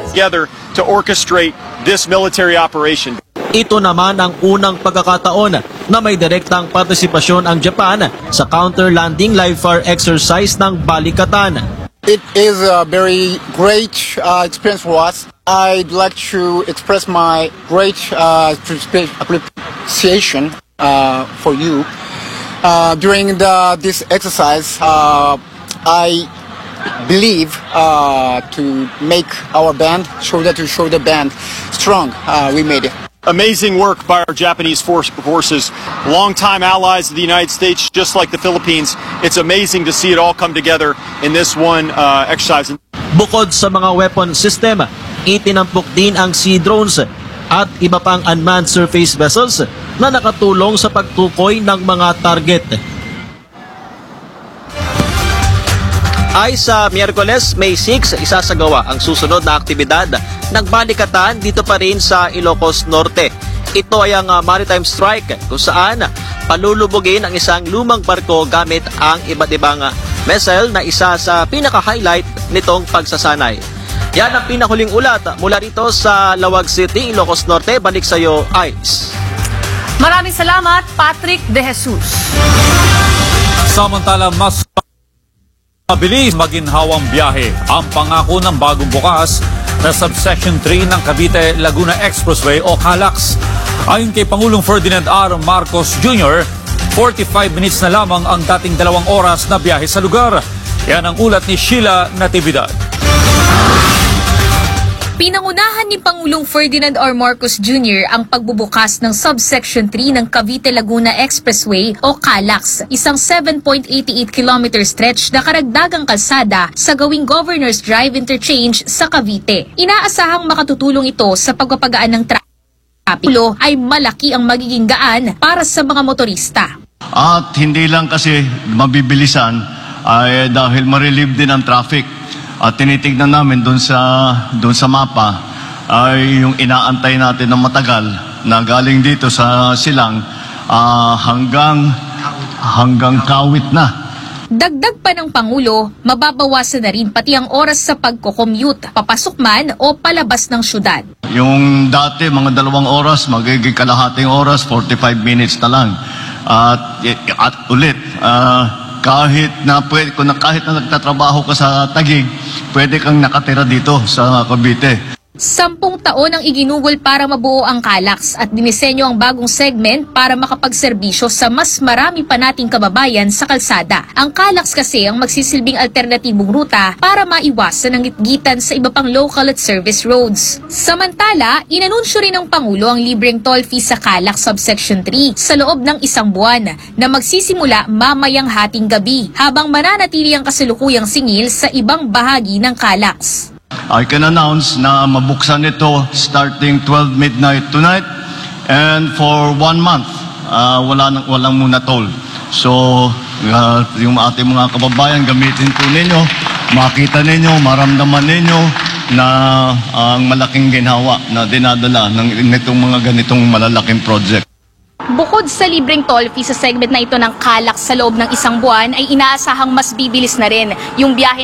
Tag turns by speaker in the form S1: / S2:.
S1: together to orchestrate this military operation.
S2: Ito naman ang unang pagkakataon na may direktang partisipasyon ang Japan sa counter-landing live fire exercise ng Balikatan.
S3: It is a very great experience for us. I'd like to express my great appreciation for you. During this exercise, I believe to make our band, shoulder-to-shoulder band, strong. We made it.
S1: Amazing work by our Japanese forces, longtime allies of the United States, just like the Philippines. It's amazing to see it all come together in this one exercise.
S2: Bukod sa mga weapon system, itinampok din ang sea drones at iba pang unmanned surface vessels na nakatulong sa pagtukoy ng mga target. Ay sa Miyerkules, May 6, isasagawa ang susunod na aktibidad ng Balikatan dito pa rin sa Ilocos Norte. Ito ay ang maritime strike kung saan palulubugin ang isang lumang barko gamit ang iba't ibang vessel na isa sa pinaka-highlight nitong pagsasanay. Yan ang pinahuling ulat mula rito sa Lawag City, Ilocos Norte. Balik sa iyo, Ice.
S4: Maraming salamat, Patrick De Jesus.
S5: Samantala, mas mabilis maginhawang biyahe ang pangako ng bagong bukas na Subsection 3 ng Cavite-Laguna Expressway o CALAX. Ayon kay Pangulong Ferdinand R. Marcos Jr., 45 minutes na lamang ang dating 2 oras na biyahe sa lugar. Yan ang ulat ni Sheila Natividad.
S4: Pinangunahan ni Pangulong Ferdinand R. Marcos Jr. ang pagbubukas ng Subsection 3 ng Cavite-Laguna Expressway o CALAX, isang 7.88 km stretch na karagdagang kalsada sa gawing Governor's Drive Interchange sa Cavite. Inaasahang makatutulong ito sa pagpapagaan ng trapiko ay malaki ang magiging gaan para sa mga motorista.
S6: At hindi lang kasi mabibilisan ay dahil ma-relieve din ang traffic. At tinitignan namin doon sa mapa ay yung inaantay natin ng matagal na galing dito sa Silang hanggang Kawit na.
S4: Dagdag pa ng Pangulo, mababawasan na rin pati ang oras sa pagko-commute, papasok man o palabas ng syudad.
S6: Yung dati mga 2 oras, magiging kalahating oras, 45 minutes na lang. At ulit, kahit na nagtatrabaho ka sa Taguig, pwede kang nakatira dito sa Cavite.
S4: 10 taon ang iginugol para mabuo ang CALAX at dinisenyo ang bagong segment para makapagserbisyo sa mas marami pa nating kababayan sa kalsada. Ang CALAX kasi ang magsisilbing alternatibong ruta para maiwasan ang gitgitan sa iba pang local at service roads. Samantala, inanunsyo rin ng Pangulo ang libreng toll fee sa CALAX Subsection 3 sa loob ng 1 buwan na magsisimula mamayang hating gabi habang mananatili ang kasalukuyang singil sa ibang bahagi ng CALAX.
S6: I can announce na mabuksan ito starting 12 midnight tonight and for 1 month, walang muna toll. So, yung ating mga kababayan, gamitin po ninyo, makita ninyo, maramdaman ninyo na ang malaking ginhawa na dinadala nitong mga ganitong malalaking project.
S4: Bukod sa libreng toll fee sa segment na ito ng CALAX sa loob ng 1 buwan, ay inaasahang mas bibilis na rin yung biyahe